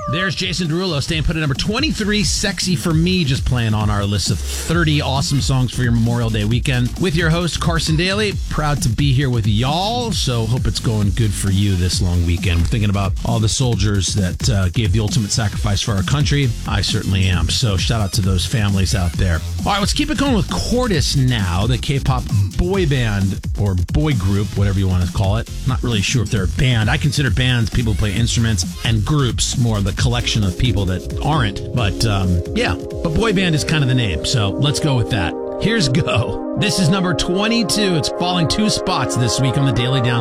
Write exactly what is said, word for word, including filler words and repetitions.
There's Jason Derulo staying put at number twenty-three, Sexy for Me, just playing on our list of thirty awesome songs for your Memorial Day weekend. With your host, Carson Daly. Proud to be here with y'all, so hope it's going good for you this long weekend. We're thinking about all the soldiers that uh, gave the ultimate sacrifice for our country. I certainly am, so shout out to those families out there. All right, let's keep it going with Cordis now, the K-pop boy band, or boy group, whatever you want to call it. Not really sure if they're a band. I consider bands people who play instruments, and groups more the collection of people that aren't. But um, yeah, but boy band is kind of the name, so let's go with that. Here's Go. This is number twenty-two. It's falling two spots this week on the Daily Down.